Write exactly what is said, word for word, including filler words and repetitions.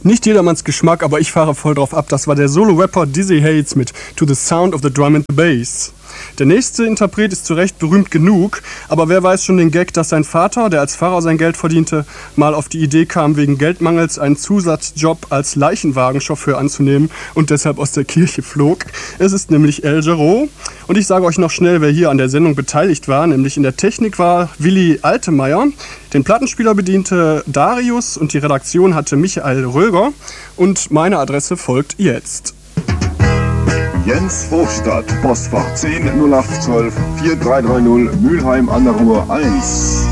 Nicht jedermanns Geschmack, aber ich fahre voll drauf ab. Das war der Solo-Rapper Dizzy Hates mit To the Sound of the Drum and the Bass. Der nächste Interpret ist zu Recht berühmt genug, aber wer weiß schon den Gag, dass sein Vater, der als Pfarrer sein Geld verdiente, mal auf die Idee kam, wegen Geldmangels einen Zusatzjob als Leichenwagenchauffeur anzunehmen und deshalb aus der Kirche flog. Es ist nämlich El Jarreau. Und ich sage euch noch schnell, wer hier an der Sendung beteiligt war, nämlich in der Technik war Willi Altemeyer, den Plattenspieler bediente Darius und die Redaktion hatte Michael Röger und meine Adresse folgt jetzt. Jens Hofstadt, Postfach zehn null acht zwölf vier drei drei null, Mülheim an der Ruhr eins.